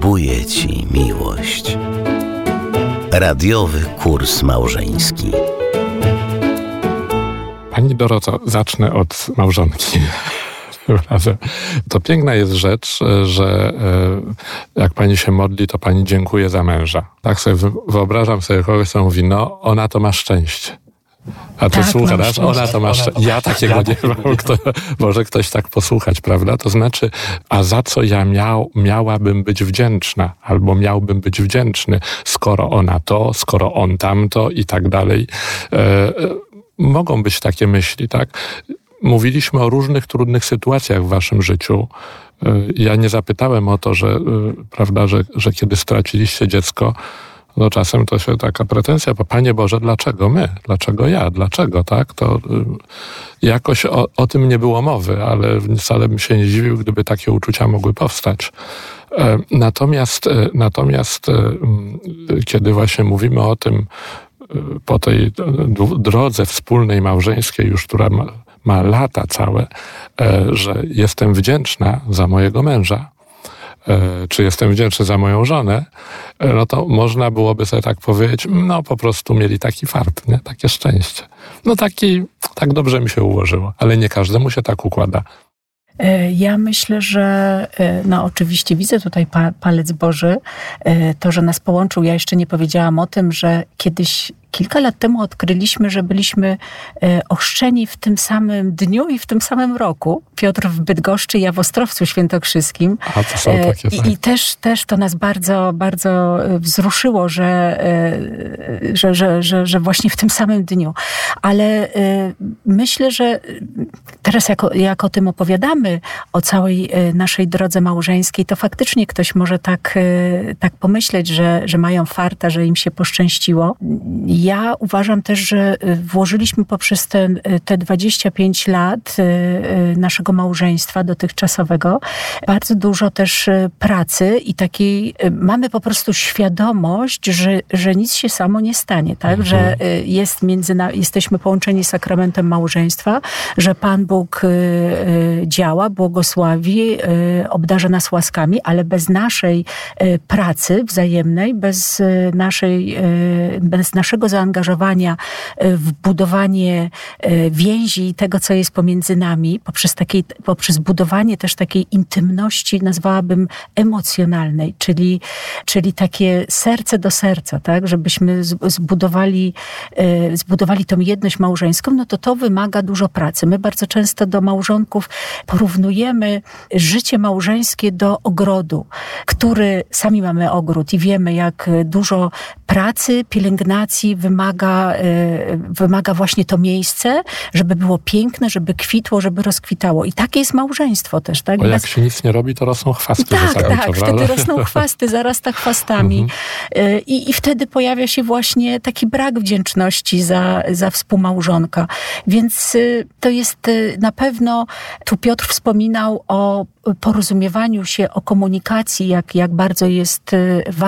zbuduje ci miłość. Radiowy kurs małżeński. Pani Doroto, zacznę od małżonki. To piękna jest rzecz, że jak pani się modli, to pani dziękuje za męża. Tak sobie wyobrażam sobie kogoś, kto mówi, no ona to ma szczęście. A ty tak, słuchasz, ona to ma szczęście. Ja takiego nie mam. Może ktoś tak posłuchać, prawda? To znaczy, a za co ja miałabym być wdzięczna? Albo miałbym być wdzięczny, skoro ona to, skoro on tamto i tak dalej. Mogą być takie myśli, tak? Mówiliśmy o różnych trudnych sytuacjach w waszym życiu. Ja nie zapytałem o to, prawda, że kiedy straciliście dziecko, no czasem to się taka pretensja, bo Panie Boże, dlaczego my? Dlaczego ja? Dlaczego, tak? To jakoś o tym nie było mowy, ale wcale bym się nie dziwił, gdyby takie uczucia mogły powstać. Natomiast kiedy właśnie mówimy o tym, po tej drodze wspólnej małżeńskiej już, która ma lata całe, że jestem wdzięczna za mojego męża, czy jestem wdzięczny za moją żonę, no to można byłoby sobie tak powiedzieć, no po prostu mieli taki fart, nie? Takie szczęście. No tak dobrze mi się ułożyło, ale nie każdemu się tak układa. Ja myślę, że no oczywiście widzę tutaj palec Boży, to, że nas połączył. Ja jeszcze nie powiedziałam o tym, że kiedyś, kilka lat temu odkryliśmy, że byliśmy ochrzczeni w tym samym dniu i w tym samym roku. Piotr w Bydgoszczy, ja w Ostrowcu Świętokrzyskim. A to są takie I też to nas bardzo, bardzo wzruszyło, że właśnie w tym samym dniu. Ale myślę, że teraz jak o tym opowiadamy, o całej naszej drodze małżeńskiej, to faktycznie ktoś może tak pomyśleć, że mają farta, że im się poszczęściło. Ja uważam też, że włożyliśmy poprzez te 25 lat naszego małżeństwa dotychczasowego bardzo dużo też pracy i takiej, mamy po prostu świadomość, że nic się samo nie stanie, tak? Że jesteśmy połączeni sakramentem małżeństwa, że Pan Bóg działa, błogosławi, obdarza nas łaskami, ale bez naszej pracy wzajemnej, bez naszego zaangażowania w budowanie więzi i tego, co jest pomiędzy nami, poprzez budowanie też takiej intymności, nazwałabym emocjonalnej, czyli takie serce do serca, tak? Żebyśmy zbudowali tą jedność małżeńską, no to wymaga dużo pracy. My bardzo często do małżonków porównujemy życie małżeńskie do ogrodu, sami mamy ogród i wiemy, jak dużo pracy, pielęgnacji wymaga właśnie to miejsce, żeby było piękne, żeby kwitło, żeby rozkwitało. I takie jest małżeństwo też, tak? Bo jak się nic nie robi, to rosną chwasty. Tak, wtedy rosną chwasty, zarasta chwastami. I wtedy pojawia się właśnie taki brak wdzięczności za współmałżonka. Więc to jest na pewno, tu Piotr wspominał o porozumiewaniu się, o komunikacji, jak bardzo jest ważna